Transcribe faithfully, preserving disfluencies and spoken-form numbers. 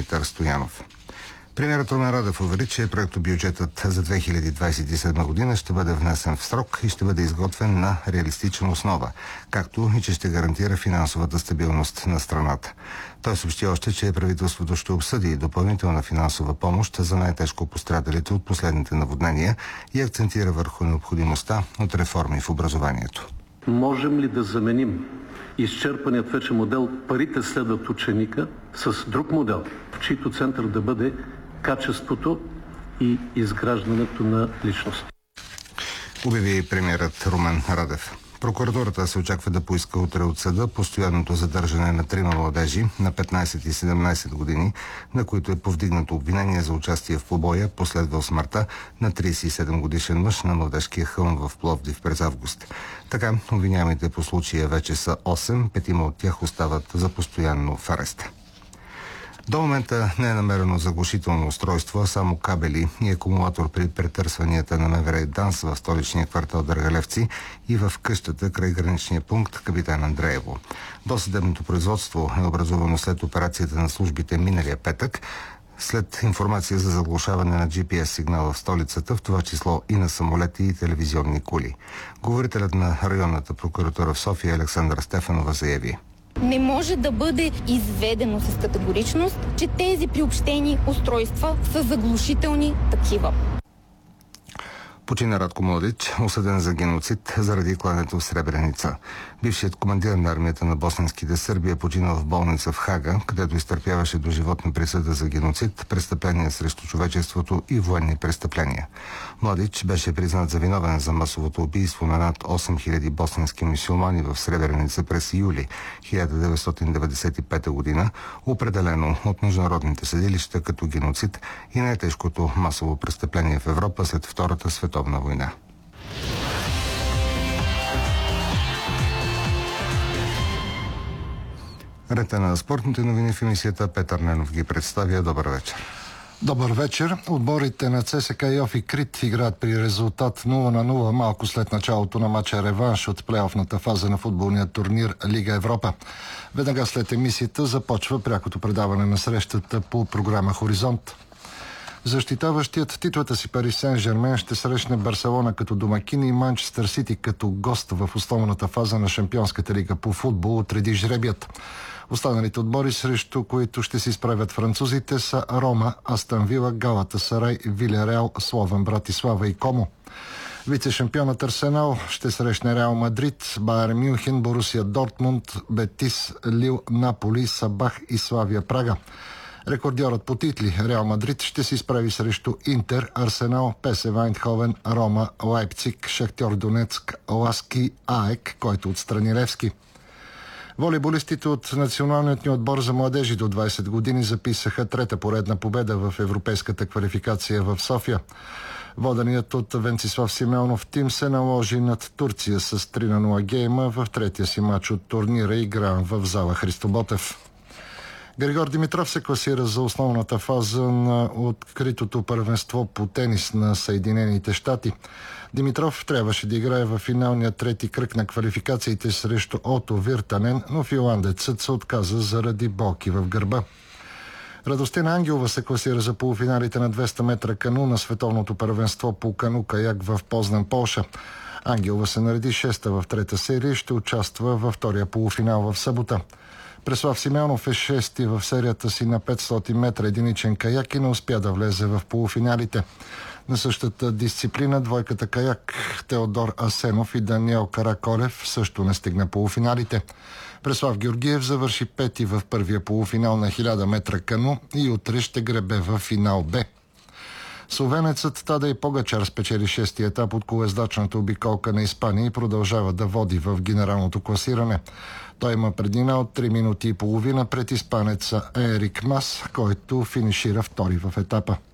Димитър Стоянов. Премиерът Румен Радев увери, че проектобюджетът за две хиляди двадесет и седма година ще бъде внесен в срок и ще бъде изготвен на реалистична основа, както и че ще гарантира финансовата стабилност на страната. Той съобщи още, че правителството ще обсъди допълнителна финансова помощ за най-тежко пострадалите от последните наводнения и акцентира върху необходимостта от реформи в образованието. Можем ли да заменим изчерпаният вече модел "парите следват ученика" с друг модел, в чийто център да бъде качеството и изграждането на личности? Обяви премиерът Румен Радев. Прокуратурата се очаква да поиска утре от съда постоянното задържане на трима младежи на петнадесет и седемнадесет години, на които е повдигнато обвинение за участие в побоя, последвал смъртта на тридесет и седем годишен мъж на Младежкия хълм в Пловдив през август. Така, обвиняемите по случая вече са осем, петима от тях остават за постоянно в ареста. До момента не е намерено заглушително устройство, а само кабели и акумулатор при претърсванията на МВР и ДАНС в столичния квартал Дъргалевци и в къщата край граничния пункт Капитан Андреево. Досъдебното производство е образувано след операцията на службите миналия петък, след информация за заглушаване на джи пи ес сигнала в столицата, в това число и на самолети и телевизионни кули. Говорителят на районната прокуратура в София Александър Стефанова заяви: не може да бъде изведено с категоричност, че тези приобщени устройства са заглушителни такива. Почина Радко Младич, осъден за геноцид заради клането в Сребреница. Бившият командир на армията на босненските сърби е починал в болница в Хага, където изтърпяваше доживотна присъда за геноцид, престъпления срещу човечеството и военни престъпления. Младич беше признат за виновен за масовото убийство на над осем хиляди босненски мюсюлмани в Сребреница през юли хиляда деветстотин деветдесет и пета година, определено от международните съдилища като геноцид и най-тежкото масово престъпление в Европа след Втората световна война. Рета на спортните новини в емисията Петър Ненов ги представя. Добър вечер. Добър вечер. Отборите на ЦСКА Йофи Крит играят при резултат нула на нула малко след началото на матча реванш от плейофната фаза на футболния турнир Лига Европа. Веднага след емисията започва прякото предаване на срещата по програма Хоризонт. Защитаващият титлата си Пари Сен-Жермен ще срещне Барселона като домакин и Манчестър Сити като гост в основната фаза на Шампионската лига по футбол отреди жребият. Останалите отбори, срещу които ще се изправят французите, са Рома, Астън Вила, Галатасарай, Вилереал, Словен Братислава и Комо. Вице-шампионът Арсенал ще срещне Реал Мадрид, Байер Мюнхен, Борусия Дортмунд, Бетис, Лил, Наполи, Сабах и Славия Прага. Рекордьорът по титли Реал Мадрид ще се изправи срещу Интер, Арсенал, ПСВ Айндховен, Рома, Лайпциг, Шахтьор Донецк, Ласки, АЕК, който отстрани Левски. Волейболистите от националният ни отбор за младежи до двадесет години записаха трета поредна победа в европейската квалификация в София. Воденият от Венцислав Симеонов тим се наложи над Турция с три на нула гейма в третия си матч от турнира, игран в зала Христо Ботев. Григор Димитров се класира за основната фаза на откритото първенство по тенис на Съединените щати. Димитров трябваше да играе в финалния трети кръг на квалификациите срещу Ото Виртанен, но финландецът се отказа заради болки в гърба. Радостина Ангелова се класира за полуфиналите на двеста метра кану на световното първенство по кану-каяк в Познан, Полша. Ангелова се нареди шеста в трета серия и ще участва във втория полуфинал в събота. Преслав Симеонов е шести в серията си на петстотин метра единичен каяк и не успя да влезе в полуфиналите. На същата дисциплина двойката каяк Теодор Асенов и Даниел Караколев също не стигна полуфиналите. Преслав Георгиев завърши пети в първия полуфинал на хиляда метра кану и утре ще гребе в финал Б. Словенецът Тадей Погачар спечели шестия етап от колездачната обиколка на Испания и продължава да води в генералното класиране. Той има преднина от три минути и половина пред испанеца Ерик Мас, който финишира втори в етапа.